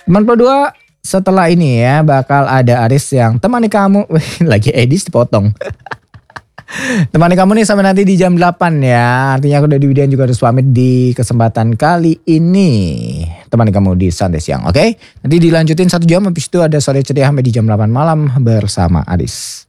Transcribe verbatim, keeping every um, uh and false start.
Teman Pro dua, setelah ini ya bakal ada Aris yang temani kamu. Wih, lagi edis dipotong. Temani kamu nih sampai nanti di jam delapan ya. Artinya aku dari Widian juga harus pamit di kesempatan kali ini. Temani kamu di Santai Siang, oke? Okay? Nanti dilanjutin satu jam, habis itu ada Sore Ceria sampai di jam delapan malam bersama Aris.